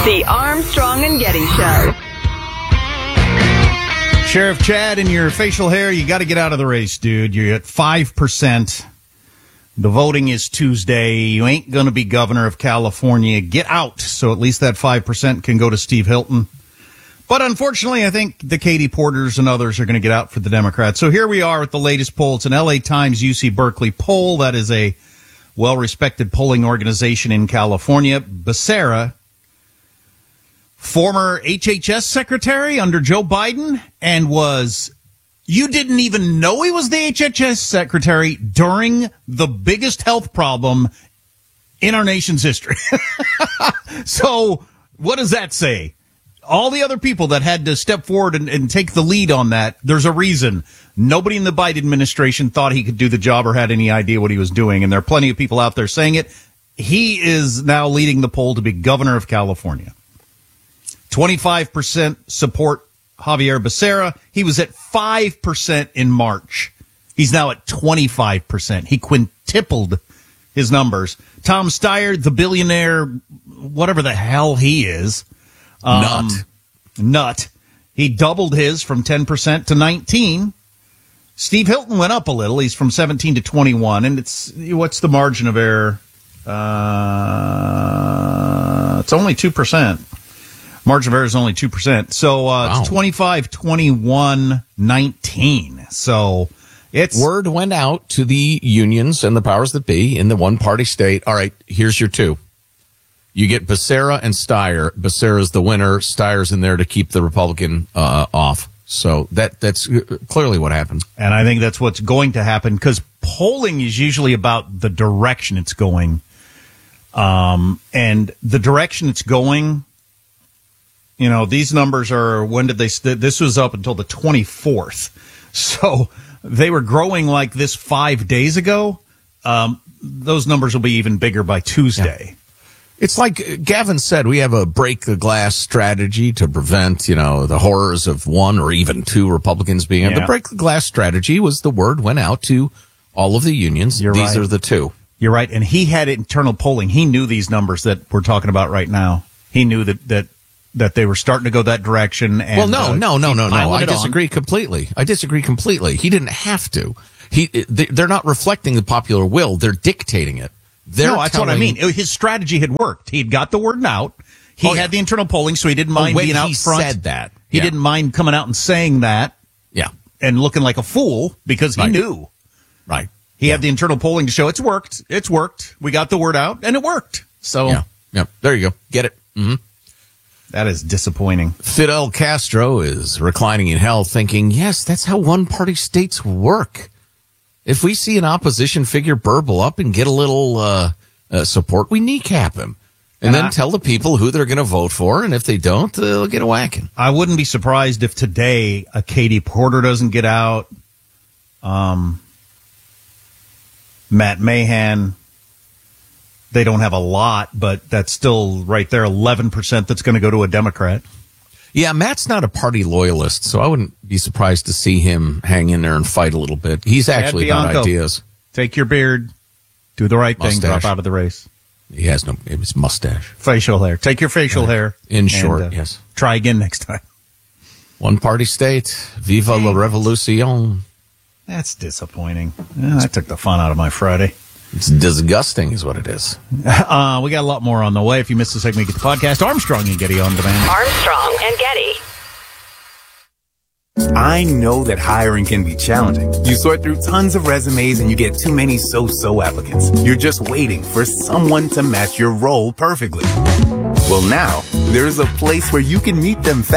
The Armstrong and Getty Show. Sheriff Chad, in your facial hair, you got to get out of the race, dude. You're at 5%. The voting is Tuesday. You ain't going to be governor of California. Get out, so at least that 5% can go to Steve Hilton. But unfortunately, I think the Katie Porters and others are going to get out for the Democrats. So here we are with the latest poll. It's an LA Times UC Berkeley poll. That is a well-respected polling organization in California. Becerra, former HHS secretary under Joe Biden, and you didn't even know he was the HHS secretary during the biggest health problem in our nation's history. So what does that say? All the other people that had to step forward and take the lead on that, there's a reason. Nobody in the Biden administration thought he could do the job or had any idea what he was doing, and there are plenty of people out there saying it. He is now leading the poll to be governor of California. 25% support Javier Becerra. He was at 5% in March. He's now at 25%. He quintupled his numbers. Tom Steyer, the billionaire, whatever the hell he is. Nut. He doubled his from 10% to 19%. Steve Hilton went up a little. He's from 17 to 21. And what's the margin of error? It's only 2%. Margin of error is only 2%. So, wow. It's 25, 21, 19. So it's. Word went out to the unions and the powers that be in the one-party state. All right, here's your two. You get Becerra and Steyer. Becerra's the winner. Steyer's in there to keep the Republican off. So that's clearly what happened. And I think that's what's going to happen, because polling is usually about the direction it's going. And the direction it's going, you know, these numbers are, when did this was up until the 24th. So they were growing like this 5 days ago. Those numbers will be even bigger by Tuesday. Yeah. It's like Gavin said, we have a break the glass strategy to prevent, the horrors of one or even two Republicans being. Yeah. The break the glass strategy was the word went out to all of the unions. These are the two. You're right. And he had internal polling. He knew these numbers that we're talking about right now. He knew that they were starting to go that direction. And, no. I disagree completely. He didn't have to. They're not reflecting the popular will. They're dictating it. That's what I mean. His strategy had worked. He'd got the word out. He had the internal polling, so he didn't mind being out front. He said that. He didn't mind coming out and saying that. Yeah. And looking like a fool because he knew. Right. He had the internal polling to show it's worked. It's worked. We got the word out, and it worked. So. Yeah. There you go. Get it. Mm-hmm. That is disappointing. Fidel Castro is reclining in hell thinking, yes, that's how one-party states work. If we see an opposition figure burble up and get a little support, we kneecap him. And then tell the people who they're going to vote for, and if they don't, they'll get a whacking. I wouldn't be surprised if today a Katie Porter doesn't get out. Matt Mahan, they don't have a lot, but that's still right there, 11% that's going to go to a Democrat. Yeah, Matt's not a party loyalist, so I wouldn't be surprised to see him hang in there and fight a little bit. He's actually got ideas. Take your beard, do the right thing, drop out of the race. He has it's mustache. Facial hair. Take your facial hair. In short, yes. Try again next time. One party state. Viva la revolution. That's disappointing. I took the fun out of my Friday. It's disgusting is what it is. We got a lot more on the way. If you missed the segment, get the podcast. Armstrong and Getty on demand. Armstrong and Getty. I know that hiring can be challenging. You sort through tons of resumes and you get too many so-so applicants. You're just waiting for someone to match your role perfectly. Well, now, there's a place where you can meet them fast.